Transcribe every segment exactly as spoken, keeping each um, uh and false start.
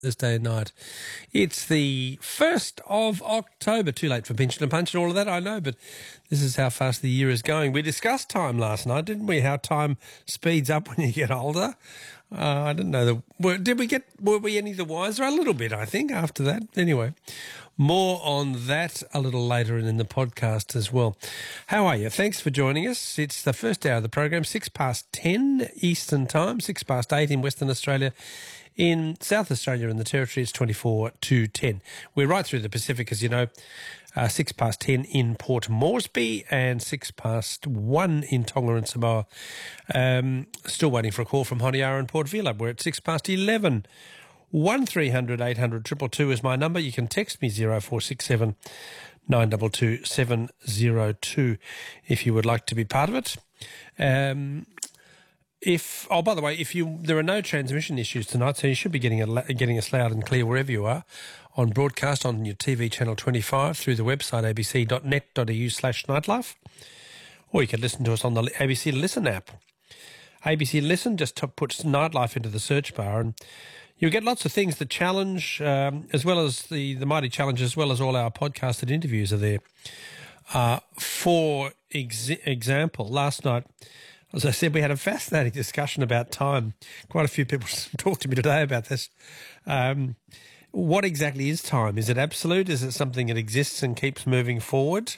Thursday night. It's the first of October. Too late for pinch and punch and all of that, I know, but this is how fast the year is going. We discussed time last night, didn't we? How time speeds up when you get older. Uh, I didn't know the. Were, did we get? Were we any the wiser? A little bit, I think. After that, anyway. More on that a little later in the podcast as well. How are you? Thanks for joining us. It's the first hour of the program, six past ten Eastern Time, six past eight in Western Australia. In South Australia and the Territory, it's twenty-four to ten. We're right through the Pacific, as you know, uh, six past ten in Port Moresby and six past one in Tonga and Samoa. Um, still waiting for a call from Honiara and Port Vila. We're at six past eleven. one three hundred eight hundred two two two is my number. You can text me zero four six seven nine two two seven zero two if you would like to be part of it. Um If oh, by the way, if you there are no transmission issues tonight, so you should be getting a, getting us loud and clear wherever you are, on broadcast on your T V channel twenty-five through the website a b c dot net dot a u slash nightlife, or you can listen to us on the A B C Listen app. A B C Listen just t- puts Nightlife into the search bar, and you'll get lots of things. The challenge, um, as well as the the mighty challenge, as well as all our podcasted interviews are there. Uh, for ex- example, last night, as I said, we had a fascinating discussion about time. Quite a few people talked to me today about this. Um, what exactly is time? Is it absolute? Is it something that exists and keeps moving forward?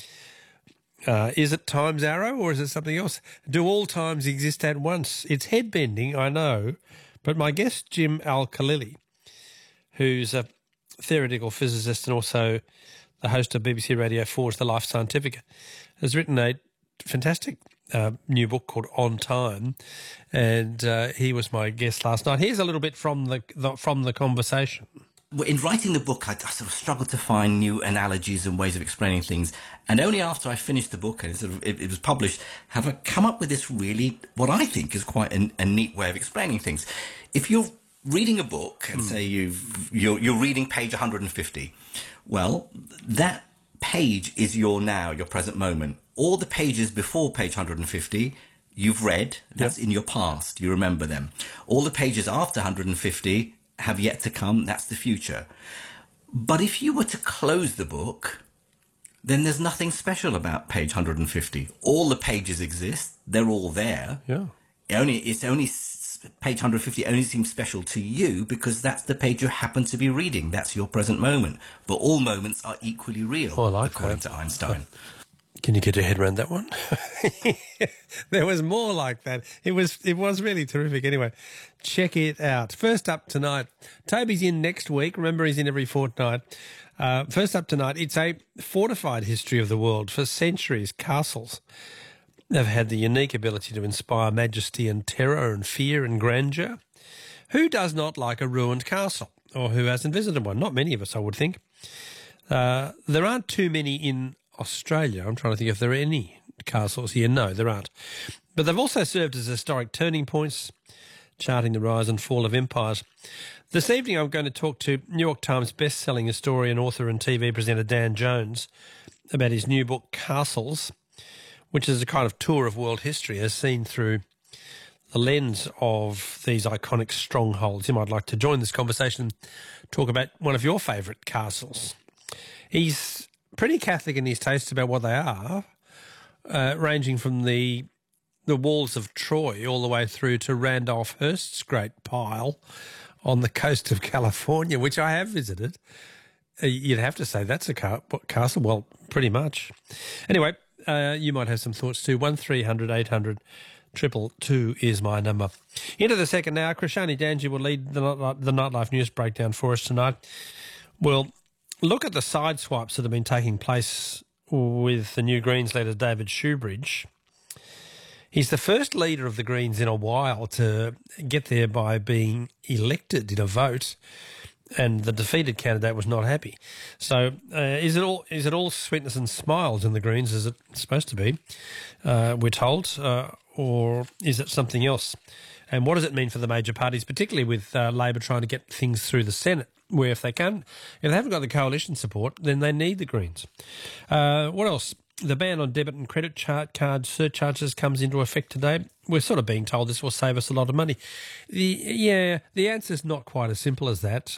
Uh, is it time's arrow, or is it something else? Do all times exist at once? It's head-bending, I know, but my guest, Jim Al-Khalili, who's a theoretical physicist and also the host of B B C Radio four's The Life Scientific, has written a fantastic Uh, new book called On Time, and uh, he was my guest last night. Here's a little bit from the, the from the conversation. In writing the book, I, I sort of struggled to find new analogies and ways of explaining things, and only after I finished the book and sort of it, it was published have I come up with this really, what I think is quite a, a neat way of explaining things. If you're reading a book and mm. say you've, you're, you're reading page one hundred fifty, well, that page is your now, your present moment. All the pages before page one hundred fifty, you've read. That's yep. in your past. You remember them. All the pages after one hundred fifty have yet to come. That's the future. But if you were to close the book, then there's nothing special about page one hundred fifty. All the pages exist. They're all there. Yeah. It only, it's only page one hundred fifty only seems special to you because that's the page you happen to be reading. That's your present moment. But all moments are equally real, oh, I like according that. to Einstein. Can you get your head around that one? There was more like that. It was it was really terrific. Anyway, check it out. First up tonight, Toby's in next week. Remember, he's in every fortnight. Uh, first up tonight, it's a fortified history of the world. For centuries, castles have had the unique ability to inspire majesty and terror and fear and grandeur. Who does not like a ruined castle, or who hasn't visited one? Not many of us, I would think. Uh, there aren't too many in Australia. I'm trying to think if there are any castles here. No, there aren't. But they've also served as historic turning points, charting the rise and fall of empires. This evening I'm going to talk to New York Times best-selling historian, author and T V presenter Dan Jones about his new book, Castles, which is a kind of tour of world history as seen through the lens of these iconic strongholds. You might like to join this conversation and talk about one of your favourite castles. He's pretty Catholic in his tastes about what they are, uh, ranging from the the walls of Troy all the way through to Randolph Hearst's great pile on the coast of California, which I have visited. Uh, you'd have to say that's a ca- castle. Well, pretty much. Anyway, uh, you might have some thoughts too. one three hundred eight hundred two two two is my number. Into the second hour, Krishani Danji will lead the, the Nightlife News Breakdown for us tonight. We'll look at the side swipes that have been taking place with the new Greens leader, David Shoebridge. He's the first leader of the Greens in a while to get there by being elected in a vote, and the defeated candidate was not happy. So uh, is it all is it all sweetness and smiles in the Greens, as it's supposed to be, uh, we're told, uh, or is it something else? And what does it mean for the major parties, particularly with uh, Labor trying to get things through the Senate, where if they can, if they haven't got the coalition support, then they need the Greens. Uh, what else? The ban on debit and credit chart card surcharges comes into effect today. We're sort of being told this will save us a lot of money. The, yeah, the answer's not quite as simple as that.